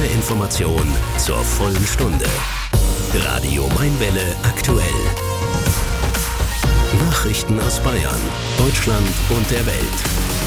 Information zur vollen Stunde. Radio Mainwelle aktuell. Nachrichten aus Bayern, Deutschland und der Welt.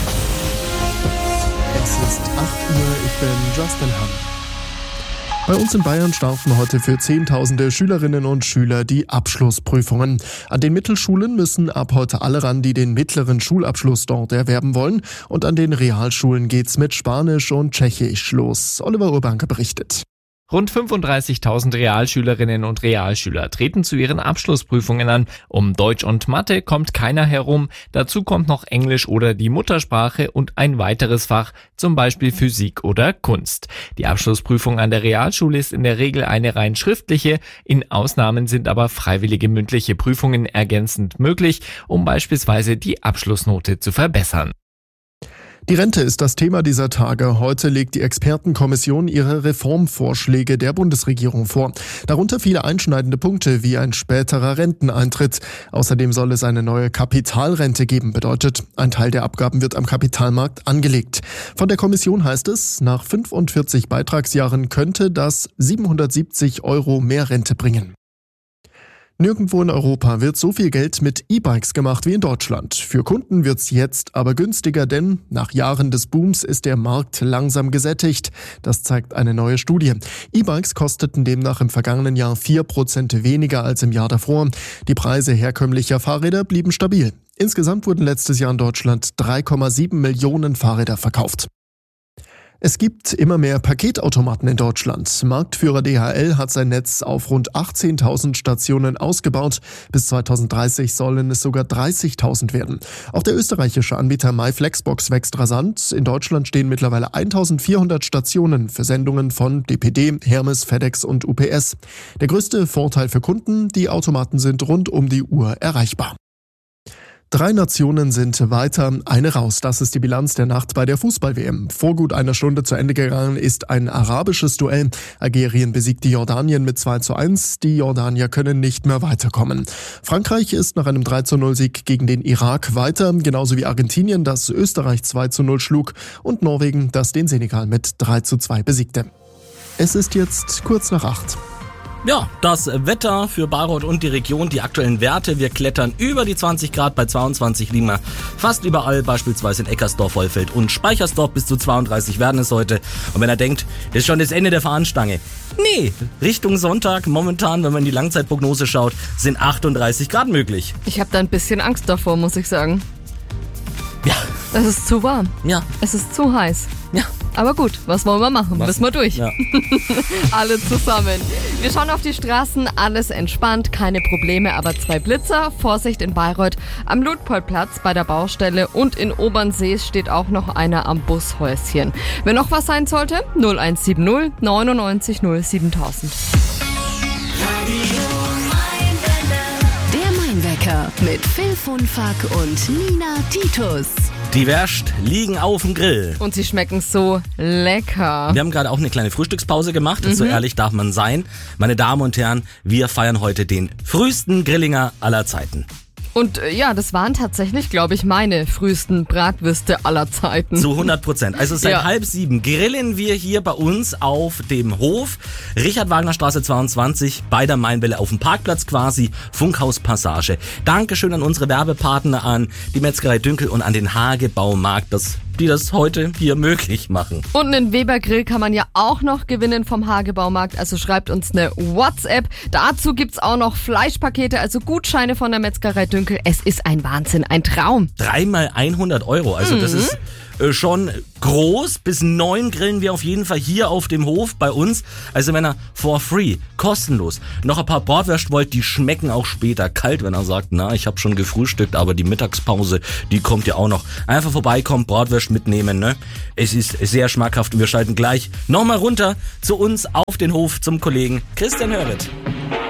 Es ist 8 Uhr, ich bin Justin Hamm. Bei uns in Bayern starten heute für Zehntausende Schülerinnen und Schüler die Abschlussprüfungen. An den Mittelschulen müssen ab heute alle ran, die den mittleren Schulabschluss dort erwerben wollen. Und an den Realschulen geht's mit Spanisch und Tschechisch los. Oliver Urbanke berichtet. Rund 35.000 Realschülerinnen und Realschüler treten zu ihren Abschlussprüfungen an. Um Deutsch und Mathe kommt keiner herum. Dazu kommt noch Englisch oder die Muttersprache und ein weiteres Fach, zum Beispiel Physik oder Kunst. Die Abschlussprüfung an der Realschule ist in der Regel eine rein schriftliche. In Ausnahmen sind aber freiwillige mündliche Prüfungen ergänzend möglich, um beispielsweise die Abschlussnote zu verbessern. Die Rente ist das Thema dieser Tage. Heute legt die Expertenkommission ihre Reformvorschläge der Bundesregierung vor. Darunter viele einschneidende Punkte wie ein späterer Renteneintritt. Außerdem soll es eine neue Kapitalrente geben, bedeutet, ein Teil der Abgaben wird am Kapitalmarkt angelegt. Von der Kommission heißt es, nach 45 Beitragsjahren könnte das 770 € mehr Rente bringen. Nirgendwo in Europa wird so viel Geld mit E-Bikes gemacht wie in Deutschland. Für Kunden wird's jetzt aber günstiger, denn nach Jahren des Booms ist der Markt langsam gesättigt. Das zeigt eine neue Studie. E-Bikes kosteten demnach im vergangenen Jahr 4% weniger als im Jahr davor. Die Preise herkömmlicher Fahrräder blieben stabil. Insgesamt wurden letztes Jahr in Deutschland 3,7 Millionen Fahrräder verkauft. Es gibt immer mehr Paketautomaten in Deutschland. Marktführer DHL hat sein Netz auf rund 18.000 Stationen ausgebaut. Bis 2030 sollen es sogar 30.000 werden. Auch der österreichische Anbieter MyFlexbox wächst rasant. In Deutschland stehen mittlerweile 1.400 Stationen für Sendungen von DPD, Hermes, FedEx und UPS. Der größte Vorteil für Kunden, die Automaten sind rund um die Uhr erreichbar. 3 Nationen sind weiter, eine raus. Das ist die Bilanz der Nacht bei der Fußball-WM. Vor gut einer Stunde zu Ende gegangen ist ein arabisches Duell. Algerien besiegte Jordanien mit 2:1. Die Jordanier können nicht mehr weiterkommen. Frankreich ist nach einem 3:0-Sieg gegen den Irak weiter, genauso wie Argentinien, das Österreich 2:0 schlug und Norwegen, das den Senegal mit 3:2 besiegte. Es ist jetzt kurz nach 8. Ja, das Wetter für Bayreuth und die Region, die aktuellen Werte. Wir klettern über die 20 Grad, bei 22 liegen wir fast überall, beispielsweise in Eckersdorf, Hollfeld und Speichersdorf. Bis zu 32 werden es heute. Und wenn er denkt, das ist schon das Ende der Fahnenstange. Nee, Richtung Sonntag momentan, wenn man in die Langzeitprognose schaut, sind 38 Grad möglich. Ich habe da ein bisschen Angst davor, muss ich sagen. Ja. Es ist zu warm. Ja. Es ist zu heiß. Ja. Aber gut, was wollen wir machen? Müssen wir durch. Ja. Alle zusammen. Wir schauen auf die Straßen, alles entspannt, keine Probleme, aber 2 Blitzer. Vorsicht in Bayreuth am Luitpoldplatz bei der Baustelle und in Obernsees steht auch noch einer am Bushäuschen. Wenn noch was sein sollte, 0170 99 07000. Der Mainwecker mit Phil Funfack und Nina Titus. Die Würst liegen auf dem Grill. Und sie schmecken so lecker. Wir haben gerade auch eine kleine Frühstückspause gemacht, so ehrlich darf man sein. Meine Damen und Herren, wir feiern heute den frühesten Grillinger aller Zeiten. Und ja, das waren tatsächlich, glaube ich, meine frühesten Bratwürste aller Zeiten. Zu 100%. Also seit 6:30 grillen wir hier bei uns auf dem Hof. Richard-Wagner-Straße 22, bei der Mainwelle auf dem Parkplatz quasi, Funkhauspassage. Dankeschön an unsere Werbepartner, an die Metzgerei Dünkel und an den Hagebaumarkt, die das heute hier möglich machen. Und einen Weber-Grill kann man ja auch noch gewinnen vom Hagebaumarkt, also schreibt uns eine WhatsApp. Dazu gibt's auch noch Fleischpakete, also Gutscheine von der Metzgerei Dünkel. Es ist ein Wahnsinn, ein Traum. 3 mal 100 €, also das ist schon groß. Bis 9 grillen wir auf jeden Fall hier auf dem Hof bei uns. Also wenn ihr for free, kostenlos, noch ein paar Bratwürste wollt, die schmecken auch später kalt, wenn er sagt, na, ich habe schon gefrühstückt, aber die Mittagspause, die kommt ja auch noch. Einfach vorbeikommen, Bratwürste mitnehmen, ne? Es ist sehr schmackhaft und wir schalten gleich nochmal runter zu uns auf den Hof zum Kollegen Christian Hörritt.